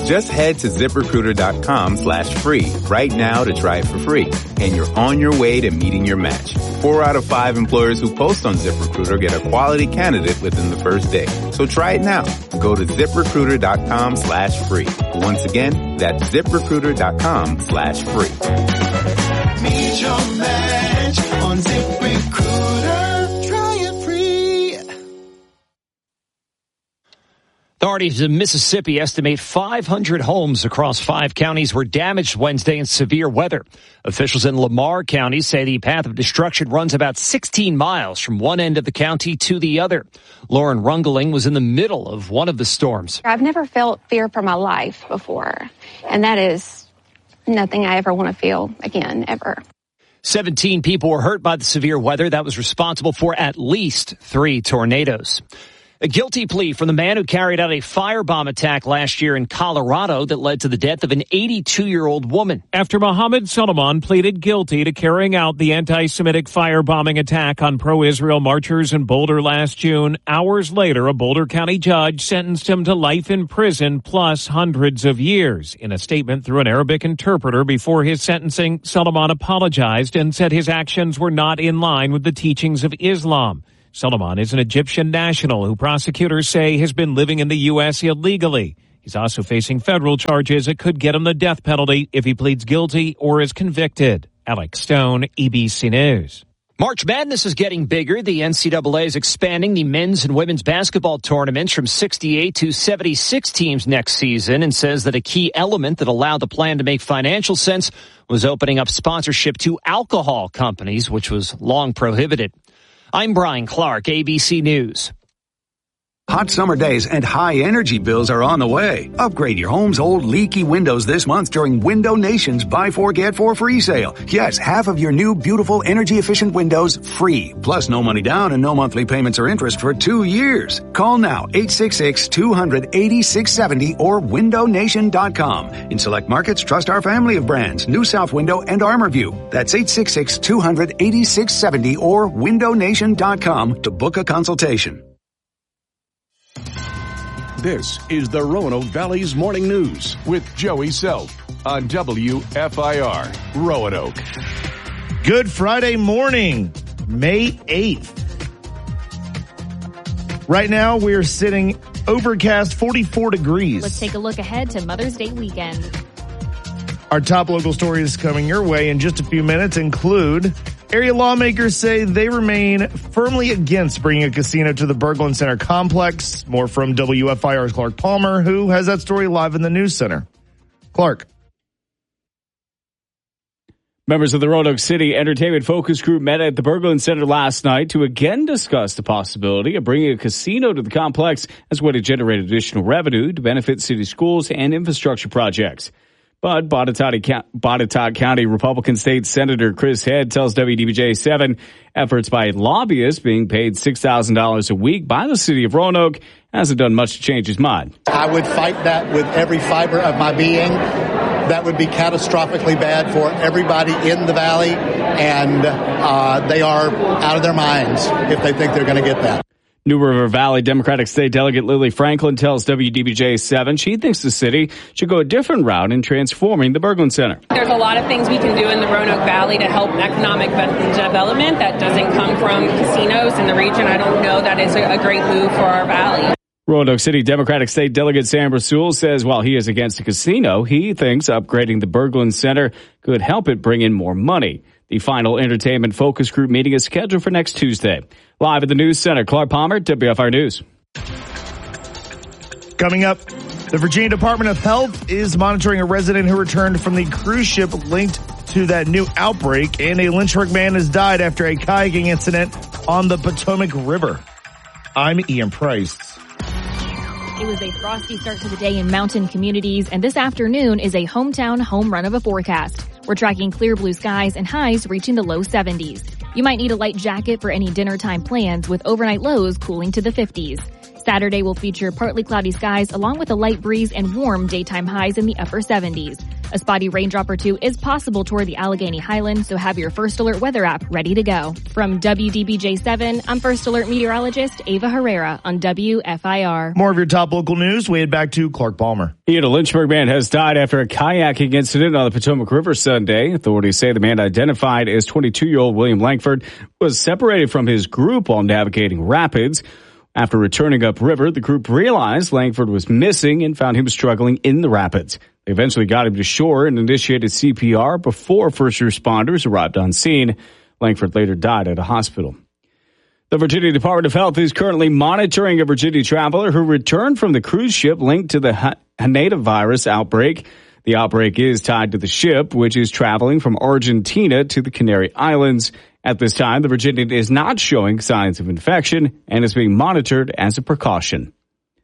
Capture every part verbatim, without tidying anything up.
Just head to ZipRecruiter.com slash free right now to try it for free. And you're on your way to meeting your match. Four out of five employers who post on ZipRecruiter get a quality candidate within the first day. So try it now. Go to ZipRecruiter.com slash free. Once again, that's ZipRecruiter.com slash free. Meet your match on ZipRecruiter. Try it free. Authorities in Mississippi estimate five hundred homes across five counties were damaged Wednesday in severe weather. Officials in Lamar County say the path of destruction runs about sixteen miles from one end of the county to the other. Lauren Rungling was in the middle of one of the storms. I've never felt fear for my life before, and that is nothing I ever want to feel again, ever. seventeen people were hurt by the severe weather that was responsible for at least three tornadoes. A guilty plea from the man who carried out a firebomb attack last year in Colorado that led to the death of an eighty-two-year-old woman. After Mohammed Solomon pleaded guilty to carrying out the anti-Semitic firebombing attack on pro-Israel marchers in Boulder last June, hours later, a Boulder County judge sentenced him to life in prison plus hundreds of years. In a statement through an Arabic interpreter before his sentencing, Solomon apologized and said his actions were not in line with the teachings of Islam. Solomon is an Egyptian national who prosecutors say has been living in the U S illegally. He's also facing federal charges that could get him the death penalty if he pleads guilty or is convicted. Alex Stone, E B C News. March Madness is getting bigger. The N C double A is expanding the men's and women's basketball tournaments from sixty-eight to seventy-six teams next season and says that a key element that allowed the plan to make financial sense was opening up sponsorship to alcohol companies, which was long prohibited. I'm Brian Clark, A B C News. Hot summer days and high energy bills are on the way. Upgrade your home's old leaky windows this month during Window Nation's Buy Four, Get Four free sale. Yes, half of your new beautiful energy efficient windows free. Plus no money down and no monthly payments or interest for two years. Call now eight six six, two hundred, eighty-six seventy or window nation dot com. In select markets, trust our family of brands, New South Window and ArmorView. That's eight six six, two hundred, eighty-six seventy or window nation dot com to book a consultation. This is the Roanoke Valley's Morning News with Joey Self on W F I R Roanoke. Good Friday morning, May eighth. Right now, we're sitting overcast, forty-four degrees. Let's take a look ahead to Mother's Day weekend. Our top local stories coming your way in just a few minutes include area lawmakers say they remain firmly against bringing a casino to the Berglund Center complex. More from W F I R's Clark Palmer, who has that story live in the news center. Clark. Members of the Roanoke City Entertainment Focus Group met at the Berglund Center last night to again discuss the possibility of bringing a casino to the complex as a way to generate additional revenue to benefit city schools and infrastructure projects. But Botetourt County Republican State Senator Chris Head tells W D B J seven efforts by lobbyists being paid six thousand dollars a week by the city of Roanoke hasn't done much to change his mind. I would fight that with every fiber of my being. That would be catastrophically bad for everybody in the valley, and uh, they are out of their minds if they think they're going to get that. New River Valley Democratic State Delegate Lily Franklin tells W D B J seven she thinks the city should go a different route in transforming the Berglund Center. There's a lot of things we can do in the Roanoke Valley to help economic development that doesn't come from casinos in the region. I don't know that is a great move for our valley. Roanoke City Democratic State Delegate Sam Rasool says while he is against a casino, he thinks upgrading the Berglund Center could help it bring in more money. The final entertainment focus group meeting is scheduled for next Tuesday. Live at the News Center, Clark Palmer, W F I R News. Coming up, the Virginia Department of Health is monitoring a resident who returned from the cruise ship linked to that new outbreak, and a Lynchburg man has died after a kayaking incident on the Potomac River. I'm Ian Price. It was a frosty start to the day in mountain communities, and this afternoon is a hometown home run of a forecast. We're tracking clear blue skies and highs reaching the low seventies. You might need a light jacket for any dinner time plans, with overnight lows cooling to the fifties. Saturday will feature partly cloudy skies along with a light breeze and warm daytime highs in the upper seventies. A spotty raindrop or two is possible toward the Allegheny Highlands, so have your First Alert weather app ready to go. From W D B J seven, I'm First Alert meteorologist Ava Herrera on W F I R. More of your top local news. We head back to Clark Palmer. Ian, a Lynchburg man has died after a kayaking incident on the Potomac River Sunday. Authorities say the man, identified as twenty-two-year-old William Langford, was separated from his group while navigating rapids. After returning upriver, the group realized Langford was missing and found him struggling in the rapids. They eventually got him to shore and initiated C P R before first responders arrived on scene. Langford later died at a hospital. The Virginia Department of Health is currently monitoring a Virginia traveler who returned from the cruise ship linked to the Haneda virus outbreak. The outbreak is tied to the ship, which is traveling from Argentina to the Canary Islands. At this time, the Virginian is not showing signs of infection and is being monitored as a precaution.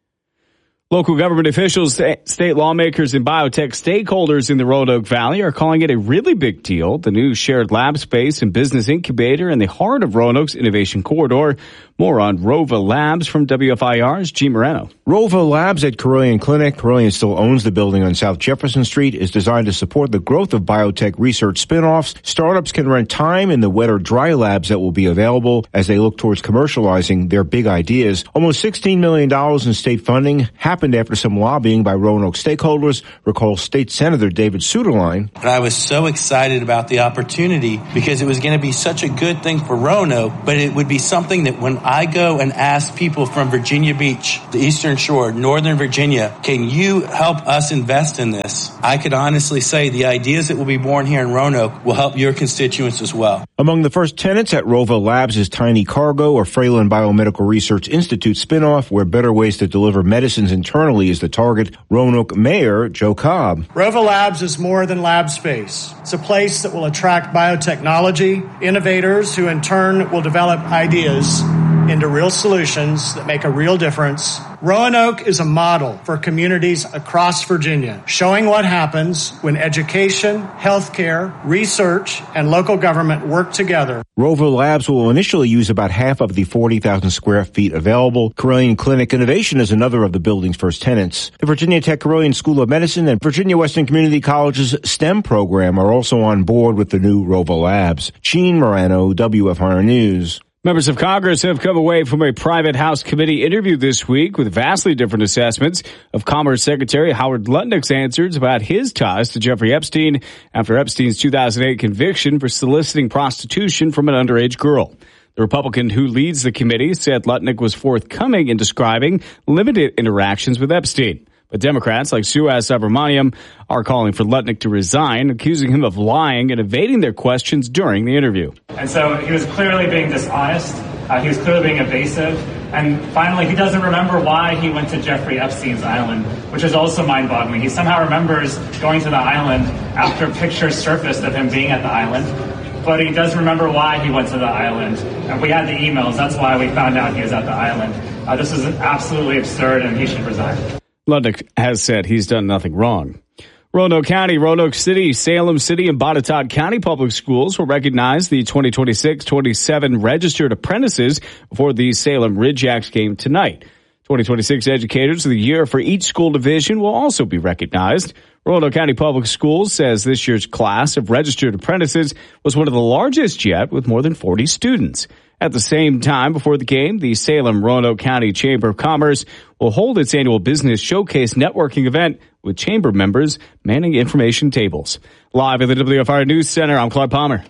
Local government officials, state lawmakers, and biotech stakeholders in the Roanoke Valley are calling it a really big deal. The new shared lab space and business incubator in the heart of Roanoke's innovation corridor. More on Rova Labs from W F I R's G. Moreno. Rova Labs at Carilion Clinic. Carilion still owns the building on South Jefferson Street. Is designed to support the growth of biotech research spinoffs. Startups can rent time in the wet or dry labs that will be available as they look towards commercializing their big ideas. Almost sixteen million dollars in state funding happened after some lobbying by Roanoke stakeholders. Recall State Senator David Suderline. And I was so excited about the opportunity because it was going to be such a good thing for Roanoke, but it would be something that when I go and ask people from Virginia Beach, the Eastern Shore, Northern Virginia, can you help us invest in this? I could honestly say the ideas that will be born here in Roanoke will help your constituents as well. Among the first tenants at Rova Labs is Tiny Cargo, or Fralin Biomedical Research Institute spinoff, where better ways to deliver medicines internally is the target. Roanoke Mayor Joe Cobb. Rova Labs is more than lab space. It's a place that will attract biotechnology, innovators who in turn will develop ideas into real solutions that make a real difference. Roanoke is a model for communities across Virginia, showing what happens when education, healthcare, research, and local government work together. Rova Labs will initially use about half of the forty thousand square feet available. Carilion Clinic Innovation is another of the building's first tenants. The Virginia Tech Carilion School of Medicine and Virginia Western Community College's STEM program are also on board with the new Rova Labs. Gene Morano, W F I R News. Members of Congress have come away from a private House committee interview this week with vastly different assessments of Commerce Secretary Howard Lutnick's answers about his ties to Jeffrey Epstein after Epstein's two thousand eight conviction for soliciting prostitution from an underage girl. The Republican who leads the committee said Lutnick was forthcoming in describing limited interactions with Epstein. But Democrats like Suhas Subramaniam are calling for Lutnick to resign, accusing him of lying and evading their questions during the interview. And so he was clearly being dishonest. Uh, he was clearly being evasive. And finally, he doesn't remember why he went to Jeffrey Epstein's island, which is also mind-boggling. He somehow remembers going to the island after pictures surfaced of him being at the island. But he does remember why he went to the island. And we had the emails. That's why we found out he was at the island. Uh, this is absolutely absurd, and he should resign. Lutnick has said he's done nothing wrong. Roanoke County, Roanoke City, Salem City, and Botetourt County Public Schools will recognize the twenty twenty-six twenty-seven registered apprentices before the Salem Ridgeax game tonight. twenty twenty-six Educators of the Year for each school division will also be recognized. Roanoke County Public Schools says this year's class of registered apprentices was one of the largest yet, with more than forty students. At the same time, before the game, the Salem-Roanoke County Chamber of Commerce will hold its annual Business Showcase networking event with chamber members manning information tables. Live at the W F I R News Center, I'm Clark Palmer.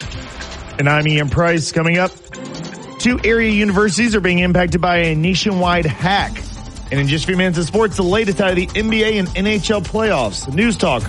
And I'm Ian Price. Coming up, two area universities are being impacted by a nationwide hack. And in just a few minutes of sports, the latest out of the N B A and N H L playoffs. News Talk,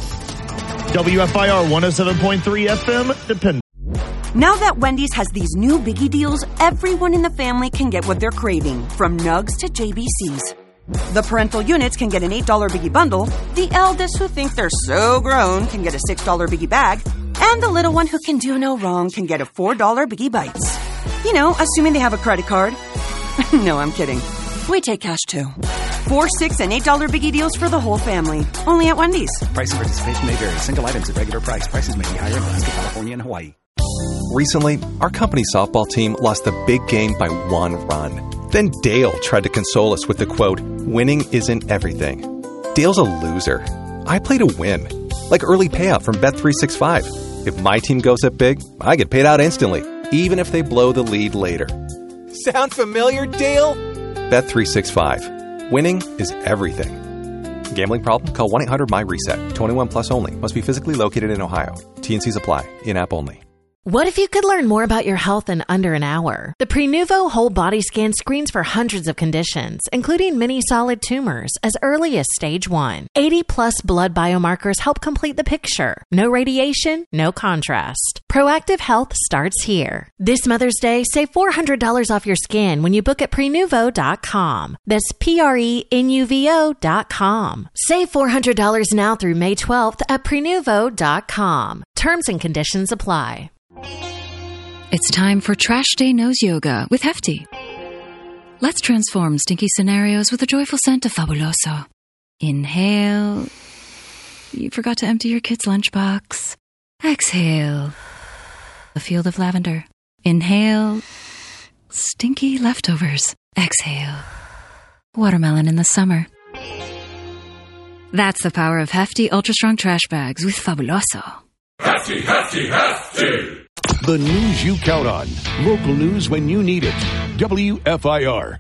W F I R one oh seven point three F M, Dependable. Now that Wendy's has these new biggie deals, everyone in the family can get what they're craving, from nugs to J B Cs. The parental units can get an eight dollar biggie bundle, the eldest who think they're so grown can get a six dollar biggie bag, and the little one who can do no wrong can get a four dollar biggie bites. You know, assuming they have a credit card. No, I'm kidding. We take cash too. Four, six, and eight dollar biggie deals for the whole family. Only at Wendy's. Price and participation may vary. Single items at regular price. Prices may be higher in Alaska, California, and Hawaii. Recently, our company softball team lost a big game by one run. Then Dale tried to console us with the quote, "Winning isn't everything." Dale's a loser. I play to win. Like early payout from Bet three sixty-five. If my team goes up big, I get paid out instantly, even if they blow the lead later. Sound familiar, Dale? Bet three sixty-five. Winning is everything. Gambling problem? Call one eight hundred my reset. twenty-one plus only. Must be physically located in Ohio. T and C's apply. In-app only. What if you could learn more about your health in under an hour? The Prenuvo Whole Body Scan screens for hundreds of conditions, including many solid tumors, as early as stage one. eighty plus blood biomarkers help complete the picture. No radiation, no contrast. Proactive health starts here. This Mother's Day, save four hundred dollars off your scan when you book at prenuvo dot com. That's P R E N U V O dot com. Save four hundred dollars now through May twelfth at prenuvo dot com. Terms and conditions apply. It's time for Trash Day Nose Yoga with Hefty. Let's transform stinky scenarios with a joyful scent of Fabuloso. Inhale. You forgot to empty your kid's lunchbox. Exhale. A field of lavender. Inhale. Stinky leftovers. Exhale. Watermelon in the summer. That's the power of Hefty Ultra Strong Trash Bags with Fabuloso. Hefty, hefty, hefty! The news you count on. Local news when you need it. W F I R.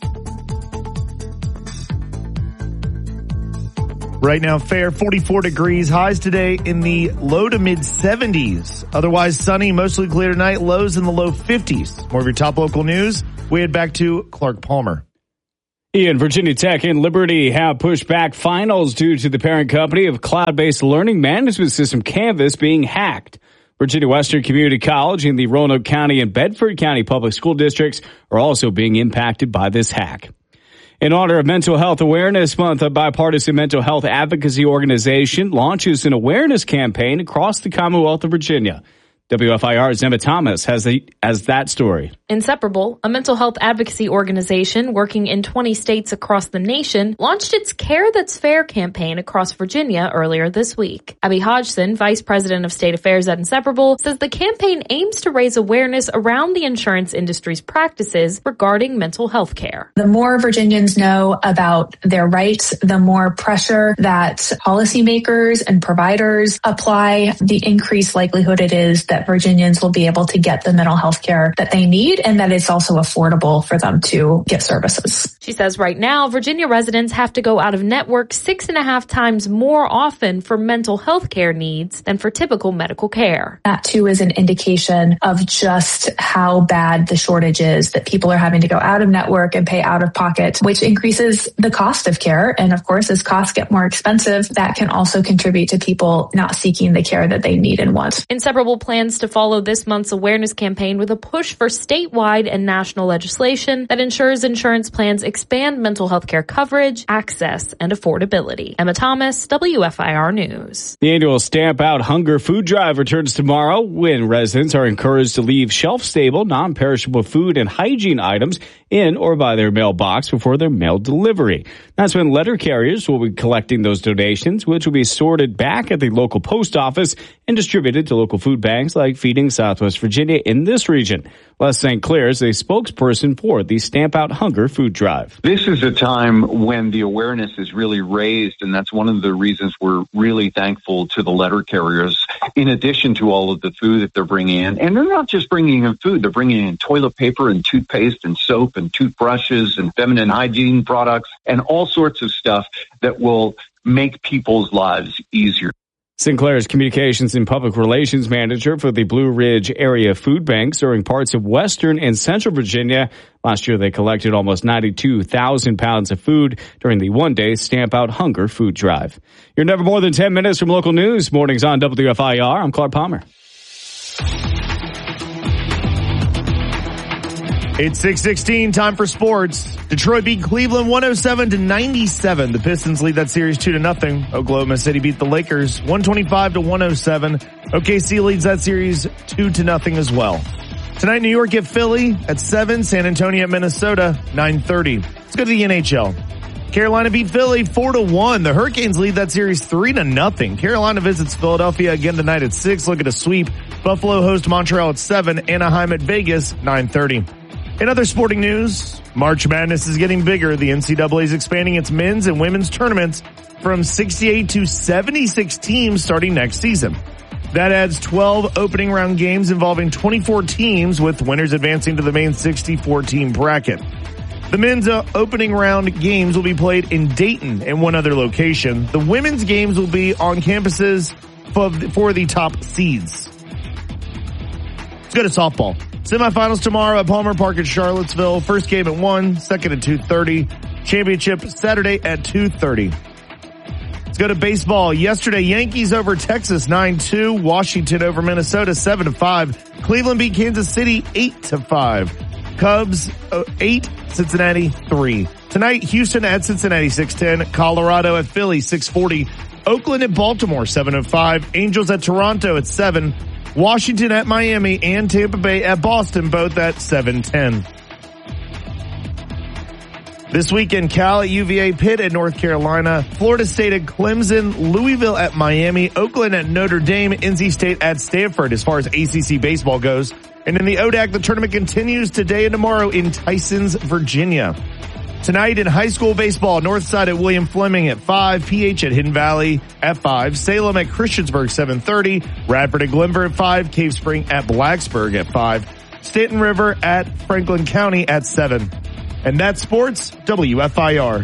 Right now, fair, forty-four degrees. Highs today in the low to mid seventies. Otherwise sunny, mostly clear tonight. Lows in the low fifties. More of your top local news. We head back to Clark Palmer. Ian, Virginia Tech and Liberty have pushed back finals due to the parent company of cloud-based learning management system Canvas being hacked. Virginia Western Community College and the Roanoke County and Bedford County Public School Districts are also being impacted by this hack. In honor of Mental Health Awareness Month, a bipartisan mental health advocacy organization launches an awareness campaign across the Commonwealth of Virginia. W F I R's Emma Thomas has, the, has that story. Inseparable, a mental health advocacy organization working in twenty states across the nation, launched its Care That's Fair campaign across Virginia earlier this week. Abby Hodgson, Vice President of State Affairs at Inseparable, says the campaign aims to raise awareness around the insurance industry's practices regarding mental health care. The more Virginians know about their rights, the more pressure that policymakers and providers apply, the increased likelihood it is that Virginians will be able to get the mental health care that they need and that it's also affordable for them to get services. She says right now, Virginia residents have to go out of network six and a half times more often for mental health care needs than for typical medical care. That too is an indication of just how bad the shortage is, that people are having to go out of network and pay out of pocket, which increases the cost of care. And of course, as costs get more expensive, that can also contribute to people not seeking the care that they need and want. Inseparable plans to follow this month's awareness campaign with a push for statewide and national legislation that ensures insurance plans expand mental health care coverage, access, and affordability. Emma Thomas, W F I R News. The annual Stamp Out Hunger Food Drive returns tomorrow when residents are encouraged to leave shelf-stable, non-perishable food and hygiene items in or by their mailbox before their mail delivery. That's when letter carriers will be collecting those donations, which will be sorted back at the local post office and distributed to local food banks like Feeding Southwest Virginia in this region. Les Saint Clair is a spokesperson for the Stamp Out Hunger Food Drive. This is a time when the awareness is really raised, and that's one of the reasons we're really thankful to the letter carriers, in addition to all of the food that they're bringing in. And they're not just bringing in food, they're bringing in toilet paper and toothpaste and soap and toothbrushes and feminine hygiene products and all sorts of stuff that will make people's lives easier. Sinclair's Communications and Public Relations Manager for the Blue Ridge Area Food Bank serving parts of Western and Central Virginia. Last year, they collected almost ninety-two thousand pounds of food during the one-day Stamp Out Hunger Food Drive. You're never more than ten minutes from local news. Mornings on W F I R. I'm Clark Palmer. It's six sixteen, time for sports. Detroit beat Cleveland one oh seven to ninety-seven. The Pistons lead that series two to nothing. Oklahoma City beat the Lakers one twenty-five to one oh seven. O K C leads that series two to nothing as well. Tonight, New York at Philly at seven. San Antonio at Minnesota, nine thirty. Let's go to the N H L. Carolina beat Philly four to one. The Hurricanes lead that series three to nothing. Carolina visits Philadelphia again tonight at six. Look at a sweep. Buffalo host Montreal at seven. Anaheim at Vegas, nine thirty. In other sporting news, March Madness is getting bigger. The N C double A is expanding its men's and women's tournaments from sixty-eight to seventy-six teams starting next season. That adds twelve opening round games involving twenty-four teams, with winners advancing to the main sixty-four team bracket. The men's uh, opening round games will be played in Dayton and one other location. The women's games will be on campuses for, for the top seeds. Let's go to softball. Semifinals tomorrow at Palmer Park in Charlottesville. First game at one, second at two thirty. Championship Saturday at two thirty. Let's go to baseball. Yesterday, Yankees over Texas nine two. Washington over Minnesota seven to five. Cleveland beat Kansas City eight to five. Cubs eight, Cincinnati three. Tonight, Houston at Cincinnati six ten. Colorado at Philly six forty. Oakland at Baltimore seven oh five. Angels at Toronto at seven. Washington at Miami and Tampa Bay at Boston, both at seven ten. This weekend, Cal at U V A, Pitt at North Carolina, Florida State at Clemson, Louisville at Miami, Oakland at Notre Dame, N C State at Stanford as far as A C C baseball goes. And in the O D A C, the tournament continues today and tomorrow in Tysons, Virginia. Tonight in high school baseball, Northside at William Fleming at five, P H at Hidden Valley at five, Salem at Christiansburg seven thirty, Radford at Glenver at five, Cave Spring at Blacksburg at five, Stanton River at Franklin County at seven. And that's sports, W F I R.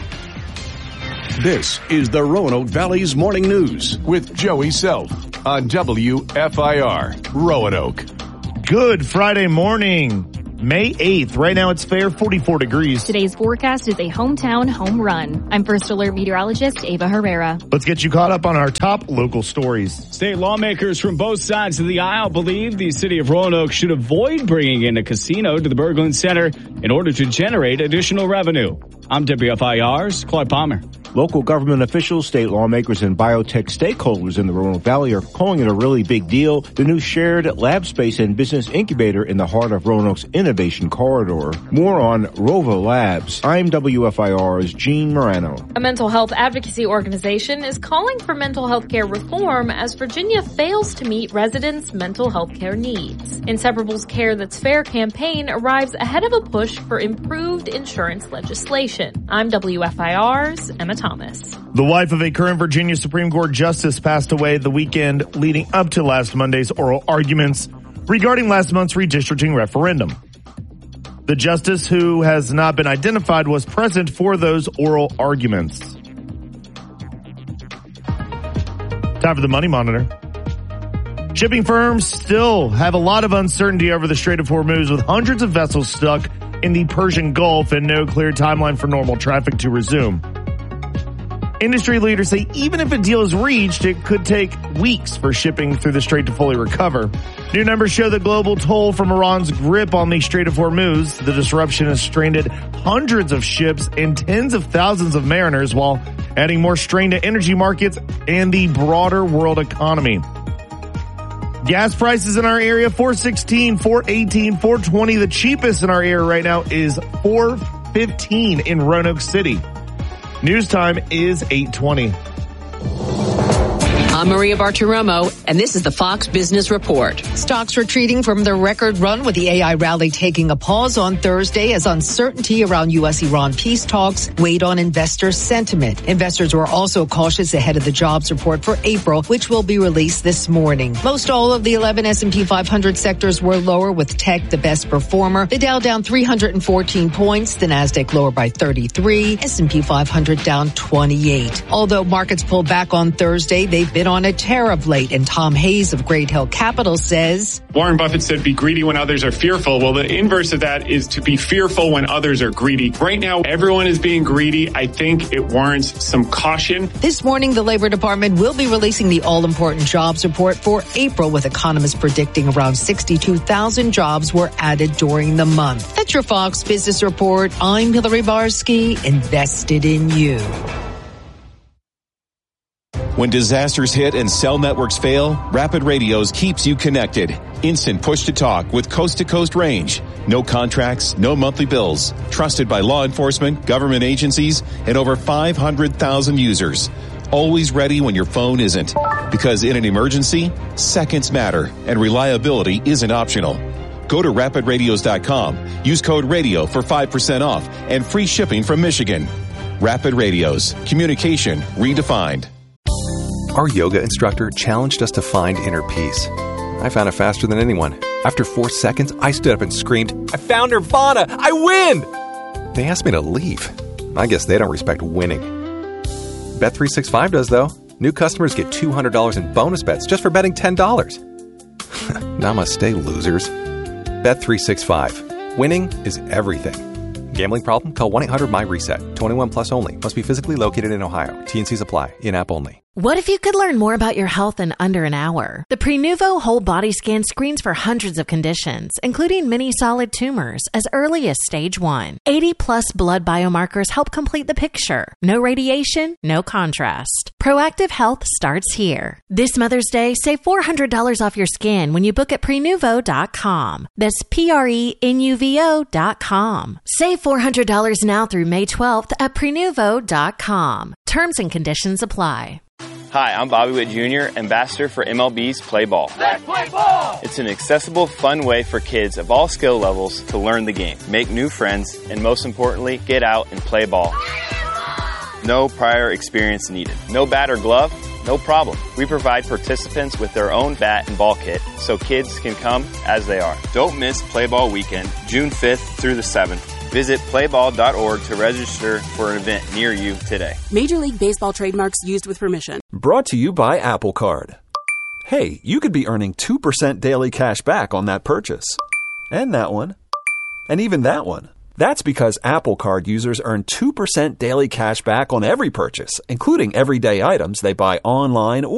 This is the Roanoke Valley's Morning News with Joey Self on W F I R, Roanoke. Good Friday morning. May eighth. Right now it's fair, forty-four degrees. Today's forecast is a hometown home run. I'm First Alert meteorologist Ava Herrera. Let's get you caught up on our top local stories. State lawmakers from both sides of the aisle believe the city of Roanoke should avoid bringing in a casino to the Berglund Center in order to generate additional revenue. I'm W F I R's Clark Palmer. Local government officials, state lawmakers, and biotech stakeholders in the Roanoke Valley are calling it a really big deal. The new shared lab space and business incubator in the heart of Roanoke's innovation corridor. More on Rova Labs. I'm W F I R's Gene Morano. A mental health advocacy organization is calling for mental health care reform as Virginia fails to meet residents' mental health care needs. Inseparable's Care That's Fair campaign arrives ahead of a push for improved insurance legislation. I'm W F I R's Emma Thomas. The wife of a current Virginia Supreme Court justice passed away the weekend leading up to last Monday's oral arguments regarding last month's redistricting referendum. The justice, who has not been identified, was present for those oral arguments. Time for the Money Monitor. Shipping firms still have a lot of uncertainty over the Strait of Hormuz, with hundreds of vessels stuck in the Persian Gulf and no clear timeline for normal traffic to resume. Industry leaders say even if a deal is reached, it could take weeks for shipping through the Strait to fully recover. New numbers show the global toll from Iran's grip on the Strait of Hormuz. The disruption has stranded hundreds of ships and tens of thousands of mariners, while adding more strain to energy markets and the broader world economy. Gas prices in our area, four sixteen, four eighteen, four twenty. The cheapest in our area right now is four fifteen in Roanoke City. News time is eight twenty. I'm Maria Bartiromo, and this is the Fox Business Report. Stocks retreating from their record run, with the A I rally taking a pause on Thursday as uncertainty around U S Iran peace talks weighed on investor sentiment. Investors were also cautious ahead of the jobs report for April, which will be released this morning. Most all of the eleven S and P five hundred sectors were lower, with tech the best performer. The Dow down three hundred fourteen points, the Nasdaq lower by thirty-three, S and P five hundred down twenty-eight. Although markets pulled back on Thursday, they've been on a tear of late, and Tom Hayes of Great Hill Capital says, Warren Buffett said, be greedy when others are fearful. Well, the inverse of that is to be fearful when others are greedy. Right now, everyone is being greedy. I think it warrants some caution. This morning, the Labor Department will be releasing the all-important jobs report for April, with economists predicting around sixty-two thousand jobs were added during the month. That's your Fox Business Report. I'm Hillary Barsky, invested in you. When disasters hit and cell networks fail, Rapid Radios keeps you connected. Instant push-to-talk with coast-to-coast range. No contracts, no monthly bills. Trusted by law enforcement, government agencies, and over five hundred thousand users. Always ready when your phone isn't. Because in an emergency, seconds matter, and reliability isn't optional. Go to rapid radios dot com. Use code RADIO for five percent off and free shipping from Michigan. Rapid Radios. Communication redefined. Our yoga instructor challenged us to find inner peace. I found it faster than anyone. After four seconds, I stood up and screamed, "I found Nirvana! I win!" They asked me to leave. I guess they don't respect winning. Bet three sixty-five does, though. New customers get two hundred dollars in bonus bets just for betting ten dollars. Namaste, losers. Bet three sixty-five. Winning is everything. Gambling problem? Call one eight hundred my reset. twenty-one plus only. Must be physically located in Ohio. T N Cs apply. In-app only. What if you could learn more about your health in under an hour? The Prenuvo Whole Body Scan screens for hundreds of conditions, including many solid tumors, as early as stage one. eighty plus blood biomarkers help complete the picture. No radiation, no contrast. Proactive health starts here. This Mother's Day, save four hundred dollars off your scan when you book at prenuvo dot com. That's P R E N U V O dot com. Save four hundred dollars now through May twelfth at prenuvo dot com. Terms and conditions apply. Hi, I'm Bobby Witt Junior, ambassador for M L B's Play Ball. Let's play ball! It's an accessible, fun way for kids of all skill levels to learn the game, make new friends, and most importantly, get out and play ball. No prior experience needed. No bat or glove? No problem. We provide participants with their own bat and ball kit so kids can come as they are. Don't miss Play Ball Weekend, June fifth through the seventh. Visit play ball dot org to register for an event near you today. Major League Baseball trademarks used with permission. Brought to you by Apple Card. Hey, you could be earning two percent daily cash back on that purchase. And that one. And even that one. That's because Apple Card users earn two percent daily cash back on every purchase, including everyday items they buy online or